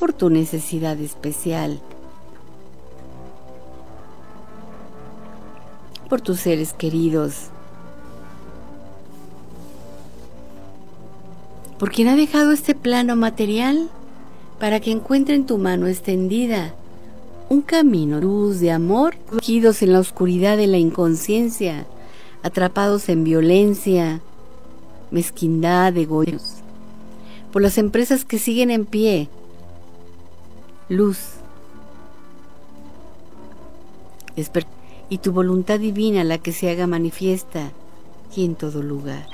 por tu necesidad especial, por tus seres queridos, por quien ha dejado este plano material para que encuentre en tu mano extendida un camino de luz, de amor, sumergidos en la oscuridad de la inconsciencia, atrapados en violencia, mezquindad, egoísmos, por las empresas que siguen en pie, luz, y tu voluntad divina la que se haga manifiesta y en todo lugar.